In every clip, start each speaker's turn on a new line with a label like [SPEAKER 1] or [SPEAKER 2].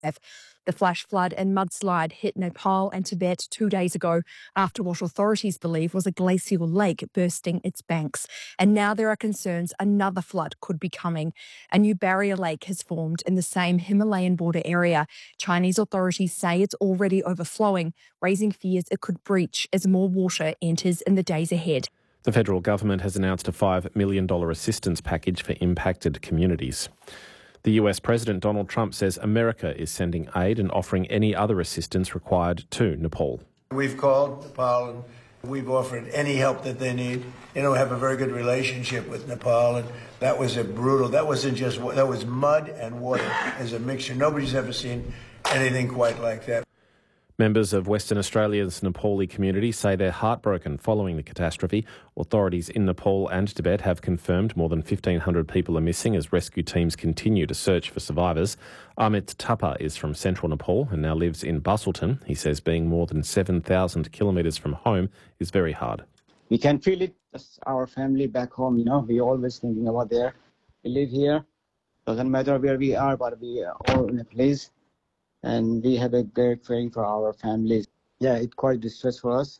[SPEAKER 1] The flash flood and mudslide hit Nepal and Tibet 2 days ago after what authorities believe was a glacial lake bursting its banks. And now there are concerns another flood could be coming. A new barrier lake has formed in the same Himalayan border area. Chinese authorities say it's already overflowing, raising fears it could breach as more water enters in the days ahead.
[SPEAKER 2] The federal government has announced a $5 million assistance package for impacted communities. The US President Donald Trump says America is sending aid and offering any other assistance required to Nepal.
[SPEAKER 3] We've called Nepal and we've offered any help that they need. We have a very good relationship with Nepal, and that was that was mud and water as a mixture. Nobody's ever seen anything quite like that.
[SPEAKER 2] Members of Western Australia's Nepali community say they're heartbroken following the catastrophe. Authorities in Nepal and Tibet have confirmed more than 1,500 people are missing as rescue teams continue to search for survivors. Amit Thapa is from central Nepal and now lives in Busselton. He says being more than 7,000 kilometres from home is very hard.
[SPEAKER 4] We can feel it. That's our family back home, We're always thinking about there. We live here. Doesn't matter where we are, but we are all in a place. And we have a great feeling for our families. Yeah, it's quite distress for us.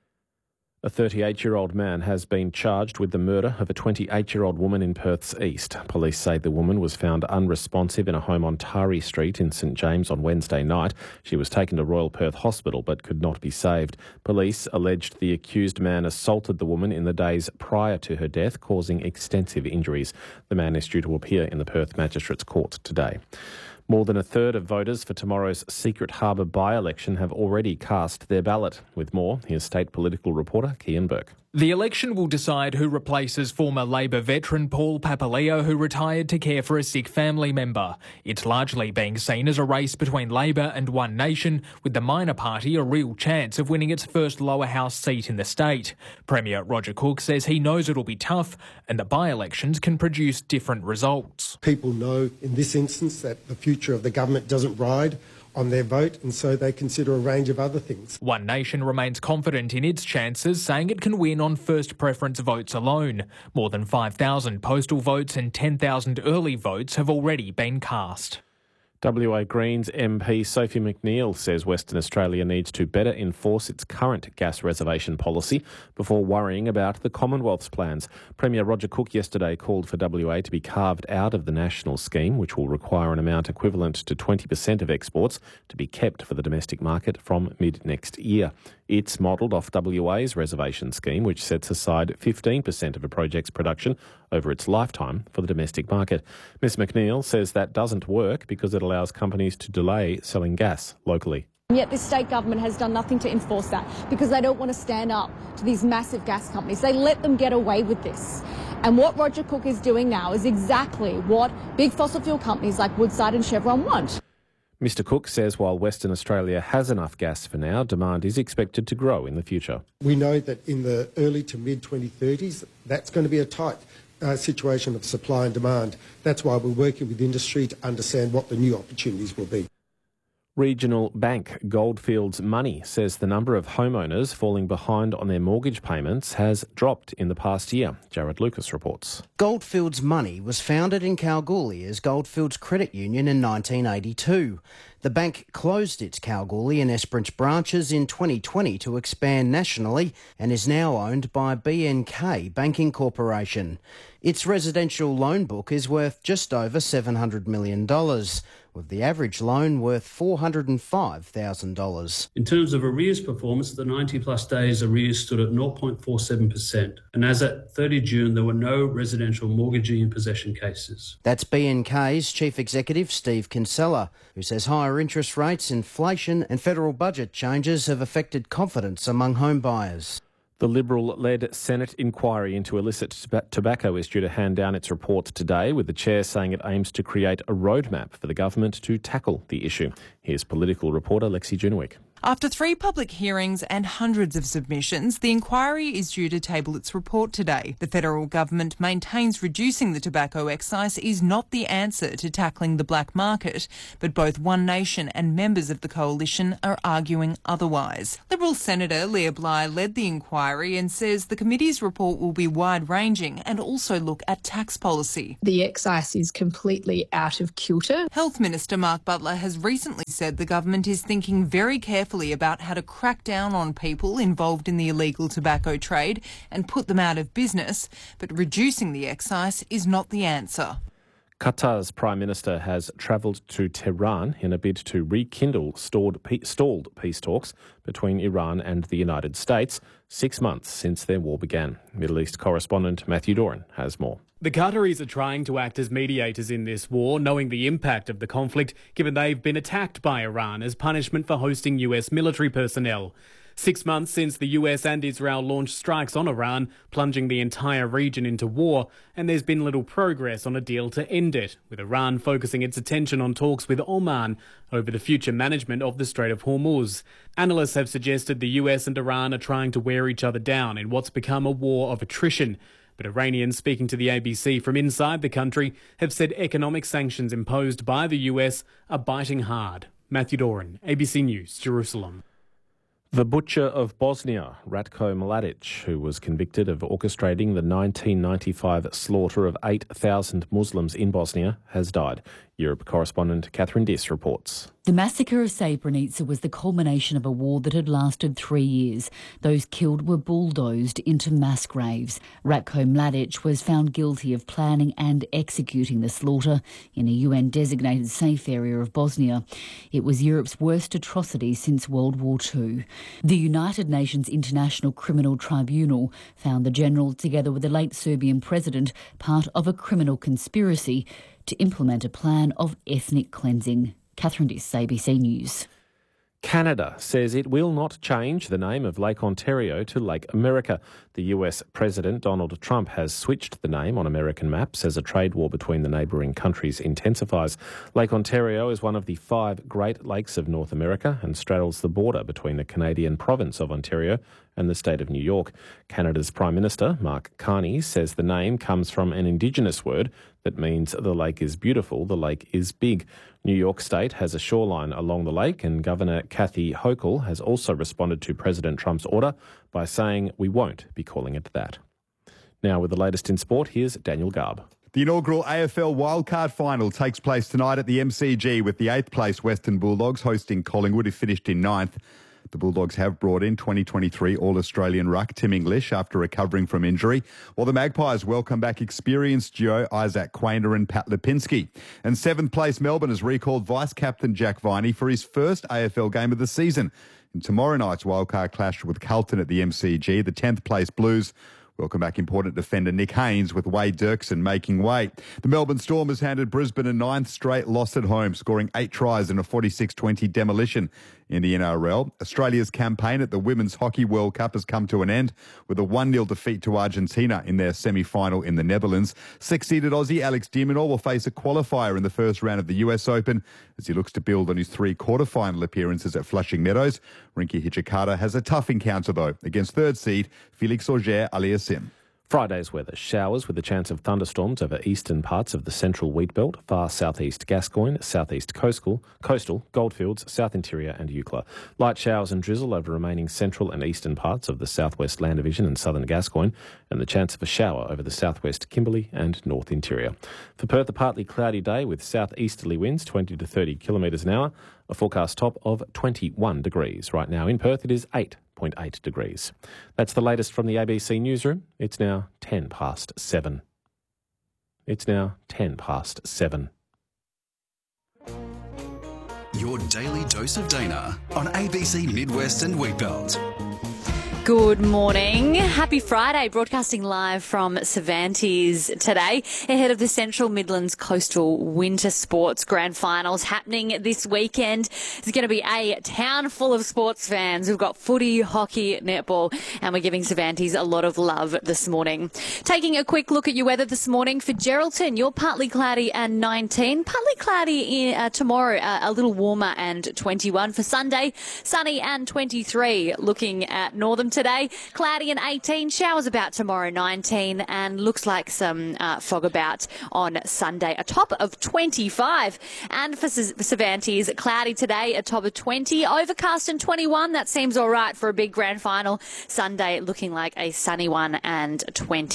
[SPEAKER 2] A 38-year-old man has been charged with the murder of a 28-year-old woman in Perth's east. Police say the woman was found unresponsive in a home on Tari Street in St James on Wednesday night. She was taken to Royal Perth Hospital but could not be saved. Police alleged the accused man assaulted the woman in the days prior to her death, causing extensive injuries. The man is due to appear in the Perth Magistrates Court today. More than a third of voters for tomorrow's Secret Harbour by-election have already cast their ballot. With more, here's state political reporter Kian Burke.
[SPEAKER 5] The election will decide who replaces former Labor veteran Paul Papaleo, who retired to care for a sick family member. It's largely being seen as a race between Labor and One Nation, with the minor party a real chance of winning its first lower house seat in the state. Premier Roger Cook says he knows it'll be tough and the by-elections can produce different results.
[SPEAKER 6] People know in this instance that the future of the government doesn't ride on their vote, and so they consider a range of other things.
[SPEAKER 5] One Nation remains confident in its chances, saying it can win on first preference votes alone. More than 5,000 postal votes and 10,000 early votes have already been cast.
[SPEAKER 2] WA Greens MP Sophie McNeil says Western Australia needs to better enforce its current gas reservation policy before worrying about the Commonwealth's plans. Premier Roger Cook yesterday called for WA to be carved out of the national scheme, which will require an amount equivalent to 20% of exports to be kept for the domestic market from mid-next year. It's modelled off WA's reservation scheme, which sets aside 15% of a project's production over its lifetime for the domestic market. Ms McNeil says that doesn't work because it allows companies to delay selling gas locally.
[SPEAKER 7] Yet this state government has done nothing to enforce that because they don't want to stand up to these massive gas companies. They let them get away with this. And what Roger Cook is doing now is exactly what big fossil fuel companies like Woodside and Chevron want.
[SPEAKER 2] Mr Cook says while Western Australia has enough gas for now, demand is expected to grow in the future.
[SPEAKER 6] We know that in the early to mid-2030s, that's going to be a tight situation of supply and demand. That's why we're working with industry to understand what the new opportunities will be.
[SPEAKER 2] Regional bank Goldfields Money says the number of homeowners falling behind on their mortgage payments has dropped in the past year. Jared Lucas reports.
[SPEAKER 8] Goldfields Money was founded in Kalgoorlie as Goldfields Credit Union in 1982. The bank closed its Kalgoorlie and Esperance branches in 2020 to expand nationally and is now owned by BNK Banking Corporation. Its residential loan book is worth just over $700 million, with the average loan worth $405,000.
[SPEAKER 9] In terms of arrears performance, the 90-plus days arrears stood at 0.47%. And as at 30 June, there were no residential mortgagee in possession cases.
[SPEAKER 8] That's BNK's Chief Executive Steve Kinsella, who says higher interest rates, inflation and federal budget changes have affected confidence among home buyers.
[SPEAKER 2] The Liberal-led Senate inquiry into illicit tobacco is due to hand down its report today, with the chair saying it aims to create a roadmap for the government to tackle the issue. Here's political reporter Lexi Junowick.
[SPEAKER 10] After 3 public hearings and hundreds of submissions, the inquiry is due to table its report today. The federal government maintains reducing the tobacco excise is not the answer to tackling the black market, but both One Nation and members of the coalition are arguing otherwise. Liberal Senator Leah Bly led the inquiry and says the committee's report will be wide-ranging and also look at tax policy.
[SPEAKER 11] The excise is completely out of kilter.
[SPEAKER 10] Health Minister Mark Butler has recently said the government is thinking very carefully about how to crack down on people involved in the illegal tobacco trade and put them out of business, but reducing the excise is not the answer.
[SPEAKER 2] Qatar's Prime Minister has travelled to Tehran in a bid to rekindle stalled peace talks between Iran and the United States 6 months since their war began. Middle East correspondent Matthew Doran has more.
[SPEAKER 12] The Qataris are trying to act as mediators in this war, knowing the impact of the conflict, given they've been attacked by Iran as punishment for hosting US military personnel. 6 months since the US and Israel launched strikes on Iran, plunging the entire region into war, and there's been little progress on a deal to end it, with Iran focusing its attention on talks with Oman over the future management of the Strait of Hormuz. Analysts have suggested the US and Iran are trying to wear each other down in what's become a war of attrition. But Iranians speaking to the ABC from inside the country have said economic sanctions imposed by the US are biting hard. Matthew Doran, ABC News, Jerusalem.
[SPEAKER 2] The butcher of Bosnia, Ratko Mladic, who was convicted of orchestrating the 1995 slaughter of 8,000 Muslims in Bosnia, has died. Europe correspondent Catherine Diss reports.
[SPEAKER 13] The massacre of Srebrenica was the culmination of a war that had lasted 3 years. Those killed were bulldozed into mass graves. Ratko Mladic was found guilty of planning and executing the slaughter in a UN-designated safe area of Bosnia. It was Europe's worst atrocity since World War II. The United Nations International Criminal Tribunal found the general, together with the late Serbian president, part of a criminal conspiracy to implement a plan of ethnic cleansing. Catherine Diss, ABC News.
[SPEAKER 2] Canada says it will not change the name of Lake Ontario to Lake America. The US President Donald Trump has switched the name on American maps as a trade war between the neighbouring countries intensifies. Lake Ontario is one of the 5 Great Lakes of North America and straddles the border between the Canadian province of Ontario and the state of New York. Canada's Prime Minister, Mark Carney, says the name comes from an Indigenous word that means the lake is beautiful, the lake is big. New York State has a shoreline along the lake, and Governor Kathy Hochul has also responded to President Trump's order by saying we won't be calling it that. Now with the latest in sport, here's Daniel Garb.
[SPEAKER 14] The inaugural AFL wildcard final takes place tonight at the MCG with the 8th place Western Bulldogs hosting Collingwood, who finished in 9th. The Bulldogs have brought in 2023 All-Australian ruck Tim English after recovering from injury, while the Magpies welcome back experienced duo Isaac Quainer and Pat Lipinski. And 7th place Melbourne has recalled vice-captain Jack Viney for his first AFL game of the season. In tomorrow night's wildcard clash with Carlton at the MCG, the 10th place Blues welcome back important defender Nick Haynes with Wade Dirksen making way. The Melbourne Storm has handed Brisbane a 9th straight loss at home, scoring 8 tries in a 46-20 demolition in the NRL. Australia's campaign at the Women's Hockey World Cup has come to an end with a 1-0 defeat to Argentina in their semi-final in the Netherlands. 6-seeded Aussie Alex de Minaur will face a qualifier in the first round of the US Open as he looks to build on his 3 quarter-final appearances at Flushing Meadows. Rinky Hijikata has a tough encounter, though, against 3rd seed Felix Auger-Aliassime.
[SPEAKER 2] Friday's weather. Showers with a chance of thunderstorms over eastern parts of the central wheatbelt, far southeast Gascoyne, southeast coastal, Goldfields, south interior and Eucla. Light showers and drizzle over remaining central and eastern parts of the southwest Land Division and southern Gascoyne, and the chance of a shower over the southwest Kimberley and north interior. For Perth, a partly cloudy day with southeasterly winds 20 to 30 kilometres an hour, a forecast top of 21 degrees. Right now in Perth it is 8.8 degrees. That's the latest from the ABC Newsroom. It's now 10 past 7. It's now 10 past 7.
[SPEAKER 15] Your daily dose of Dana on ABC Midwest and Wheatbelt. Good morning. Happy Friday, broadcasting live from Cervantes today, ahead of the Central Midlands Coastal Winter Sports Grand Finals happening this weekend. It's going to be a town full of sports fans. We've got footy, hockey, netball, and we're giving Cervantes a lot of love this morning. Taking a quick look at your weather this morning for Geraldton, you're partly cloudy and 19, partly cloudy tomorrow, a little warmer and 21. For Sunday, sunny and 23. Looking at Northam today, cloudy and 18, showers about tomorrow 19, and looks like some fog about on Sunday, a top of 25. And for Cervantes, cloudy today, a top of 20, overcast and 21. That seems all right for a big grand final. Sunday looking like a sunny one and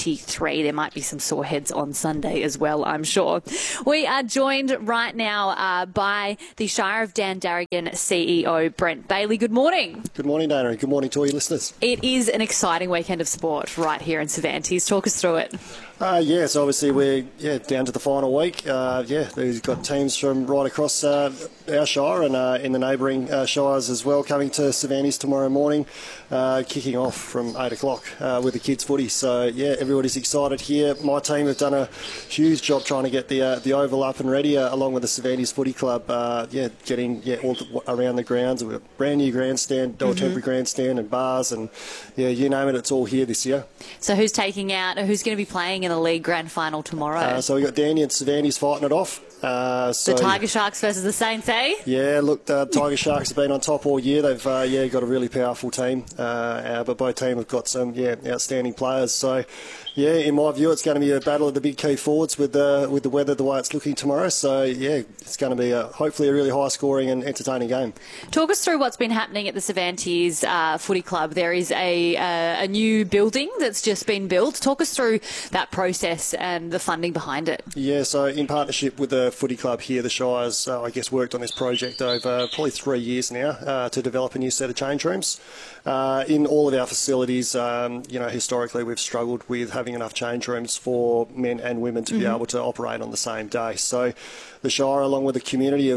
[SPEAKER 15] 23. There might be some sore heads on Sunday as well, I'm sure. We are joined right now by the Shire of Dandarrigan CEO, Brent Bailey. Good morning.
[SPEAKER 16] Good morning, Dana. Good morning to all your listeners.
[SPEAKER 15] It is an exciting weekend of sport right here in Cervantes. Talk us through it.
[SPEAKER 16] Yes, obviously we're down to the final week. We've got teams from right across our shire and in the neighbouring shires as well coming to Cervantes tomorrow morning, kicking off from 8 o'clock with the kids' footy. So everybody's excited here. My team have done a huge job trying to get the oval up and ready, along with the Cervantes Footy Club. Getting all around the grounds. We've got a brand new grandstand, temporary grandstand and bars, and you name it, it's all here this year.
[SPEAKER 15] So who's going to be playing in the league grand final tomorrow?
[SPEAKER 16] So we've got Danny and Cervantes fighting it off.
[SPEAKER 15] The Tiger Sharks versus the Saints, eh?
[SPEAKER 16] Yeah, look, the Tiger Sharks have been on top all year. They've got a really powerful team, but both teams have got some outstanding players. So in my view, it's going to be a battle of the big key forwards with the weather the way it's looking tomorrow. So it's going to be hopefully a really high scoring and entertaining game.
[SPEAKER 15] Talk us through what's been happening at the Cervantes Footy Club. There is a new building that's just been built. Talk us through that process and the funding behind it.
[SPEAKER 16] Yeah, so in partnership with the Footy Club here, the Shire's worked on this project over probably 3 years now to develop a new set of change rooms. In all of our facilities, historically we've struggled with having enough change rooms for men and women to be able to operate on the same day. So the Shire, along with the community,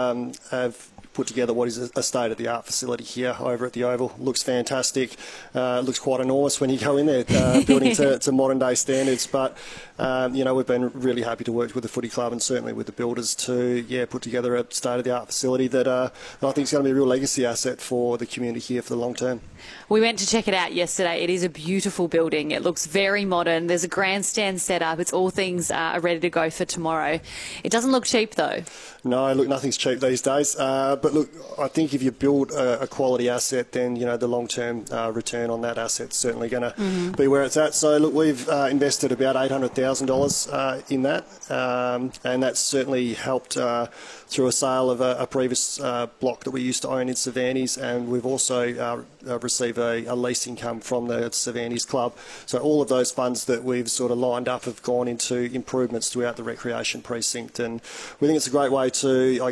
[SPEAKER 16] have put together what is a state-of-the-art facility here over at the Oval. Looks fantastic. Looks quite enormous when you go in there, building to modern-day standards. But, we've been really happy to work with the Footy Club and certainly with the builders to, put together a state-of-the-art facility that I think is going to be a real legacy asset for the community here for the long term.
[SPEAKER 15] We went to check it out yesterday. It is a beautiful building. It looks very modern. There's a grandstand set up. It's all things are ready to go for tomorrow. It doesn't look cheap, though.
[SPEAKER 16] No, look, nothing's cheap these days. But look, I think if you build a quality asset, then, the long-term return on that asset's certainly going to be where it's at. So, look, we've invested about $800,000 in that, and that's certainly helped through a sale of a previous block that we used to own in Cervantes, and we've also received a lease income from the Cervantes Club. So all of those funds that we've sort of lined up have gone into improvements throughout the recreation precinct, and we think it's a great way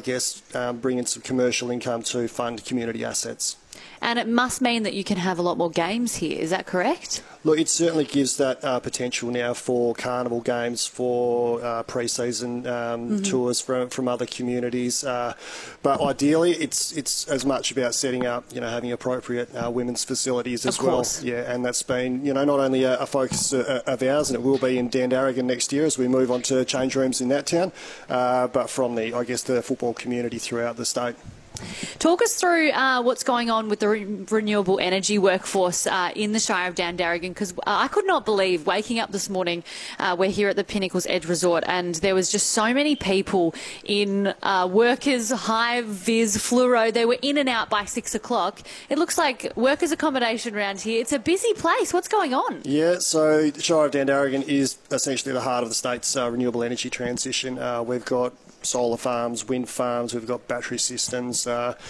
[SPEAKER 16] to, bring in some commercial income to fund community assets.
[SPEAKER 15] And it must mean that you can have a lot more games here, is that correct?
[SPEAKER 16] Look, it certainly gives that potential now for carnival games, for pre-season tours from other communities. But ideally, it's as much about setting up, having appropriate women's facilities as well. Yeah, and that's been, not only a focus of ours, and it will be in Dandarrigan next year as we move on to change rooms in that town, but from the football community throughout the state.
[SPEAKER 15] Talk us through what's going on with the renewable energy workforce in the Shire of Dandarrigan, because I could not believe waking up this morning, we're here at the Pinnacles Edge Resort, and there was just so many people in workers, high vis, fluoro. They were in and out by 6 o'clock. It looks like workers' accommodation around here. It's a busy place. What's going on?
[SPEAKER 16] Yeah, so the Shire of Dandarrigan is essentially the heart of the state's renewable energy transition. We've got solar farms, wind farms, we've got battery systems,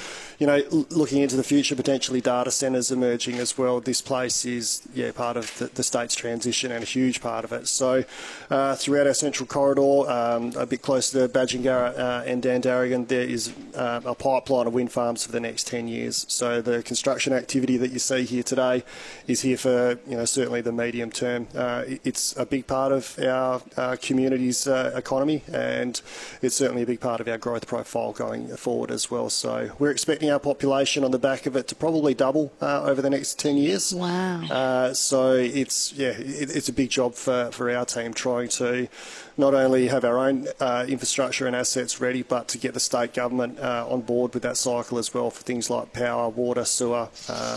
[SPEAKER 16] looking into the future, potentially data centres emerging as well. This place is part of the state's transition and a huge part of it. So throughout our central corridor, a bit closer to Badgingarra and Dandarrigan, there is a pipeline of wind farms for the next 10 years. So the construction activity that you see here today is here for certainly the medium term. It's a big part of our community's economy, and it's certainly a big part of our growth profile going forward as well. So we're expecting our population on the back of it to probably double over the next 10 years.
[SPEAKER 15] Wow.
[SPEAKER 16] So it's a big job for our team, trying to not only have our own infrastructure and assets ready, but to get the state government on board with that cycle as well for things like power, water, sewer.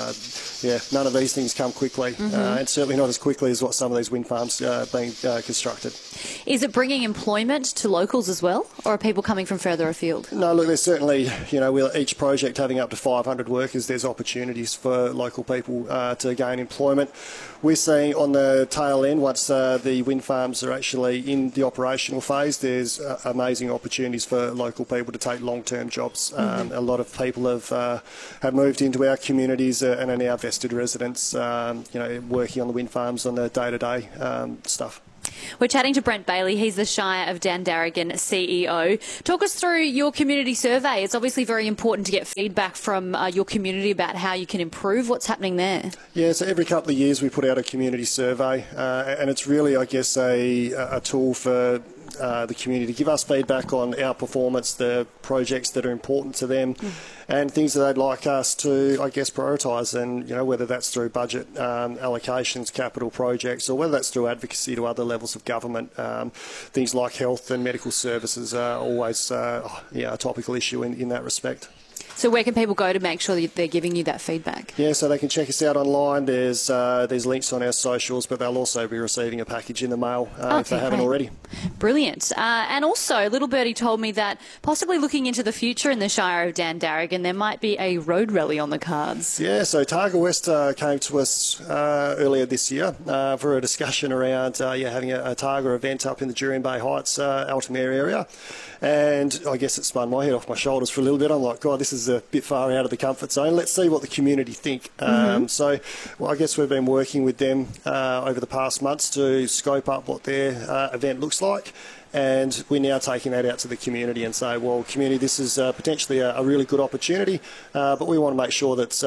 [SPEAKER 16] None of these things come quickly, and certainly not as quickly as what some of these wind farms being constructed.
[SPEAKER 15] Is it bringing employment to locals as well, or are people coming from further afield?
[SPEAKER 16] No, look, there's certainly, each project having up to 500 workers, there's opportunities for local people to gain employment. We're seeing on the tail end, once the wind farms are actually in the operational phase, there's amazing opportunities for local people to take long-term jobs. A lot of people have moved into our communities and are now vested residents, working on the wind farms on the day-to-day stuff.
[SPEAKER 15] We're chatting to Brent Bailey. He's the Shire of Dandaragan CEO. Talk us through your community survey. It's obviously very important to get feedback from your community about how you can improve. What's happening there? Yeah,
[SPEAKER 16] so every couple of years we put out a community survey, and it's really, I guess, a tool for the community to give us feedback on our performance, the projects that are important to them, and things that they'd like us to, I guess, prioritise. And whether that's through budget allocations, capital projects, or whether that's through advocacy to other levels of government. Things like health and medical services are always a topical issue in that respect.
[SPEAKER 15] So where can people go to make sure that they're giving you that feedback?
[SPEAKER 16] Yeah, so they can check us out online. There's links on our socials, but they'll also be receiving a package in the mail if they haven't already. Brilliant.
[SPEAKER 15] And also, Little Birdie told me that possibly looking into the future in the Shire of Dandaragan, there might be a road rally on the cards.
[SPEAKER 16] Yeah, so Targa West came to us earlier this year for a discussion around having a Targa event up in the Jurien Bay Heights, Altamere area. And I guess it spun my head off my shoulders for a little bit. I'm like, God, this is a bit far out of the comfort zone. Let's see what the community think. So I guess we've been working with them over the past months to scope up what their event looks like. And we're now taking that out to the community and say, well, community, this is potentially a really good opportunity, but we want to make sure that's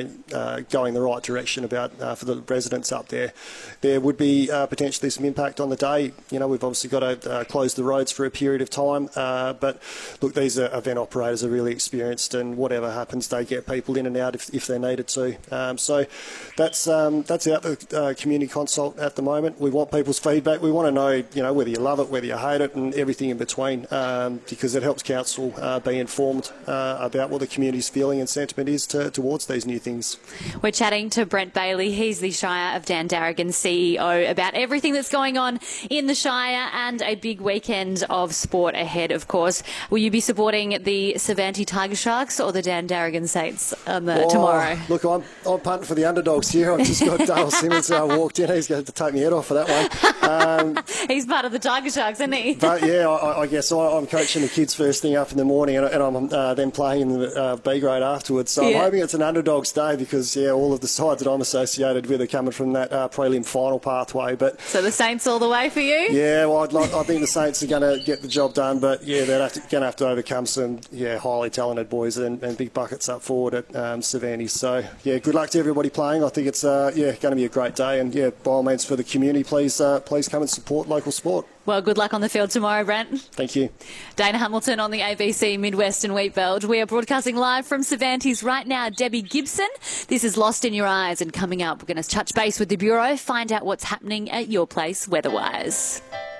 [SPEAKER 16] going the right direction about for the residents up there. There would be potentially some impact on the day. We've obviously got to close the roads for a period of time, but look, these event operators are really experienced, and whatever happens, they get people in and out if they're needed to. So that's out the community consult at the moment. We want people's feedback. We want to know, whether you love it, whether you hate it, and everything in between, because it helps council be informed about what the community's feeling and sentiment is towards these new things.
[SPEAKER 15] We're chatting to Brent Bailey. He's the Shire of Dandaragan CEO about everything that's going on in the Shire and a big weekend of sport ahead, of course. Will you be supporting the Cervantes Tiger Sharks or the Dandaragan Saints tomorrow?
[SPEAKER 16] Look, I'm punting for the underdogs here. I've just got Dale Simmons walked in. He's going to take my head off for that one.
[SPEAKER 15] He's part of the Tiger Sharks, isn't he?
[SPEAKER 16] But yeah, I guess I'm coaching the kids first thing up in the morning, and I'm then playing in the B grade afterwards. So I'm hoping it's an underdogs day because all of the sides that I'm associated with are coming from that prelim final pathway. But
[SPEAKER 15] so the Saints all the way for you?
[SPEAKER 16] Yeah, well, I think the Saints are going to get the job done, but they're going to have to overcome some highly talented boys and big buckets up forward at Cervantes. So good luck to everybody playing. I think it's going to be a great day, and by all means for the community, please come and support local sport.
[SPEAKER 15] Well, good luck on the field tomorrow, Brent.
[SPEAKER 16] Thank you.
[SPEAKER 15] Dana Hamilton on the ABC Midwest and Wheatbelt. We are broadcasting live from Cervantes right now. Debbie Gibson. This is Lost in Your Eyes, and coming up, we're going to touch base with the Bureau, find out what's happening at your place weather-wise.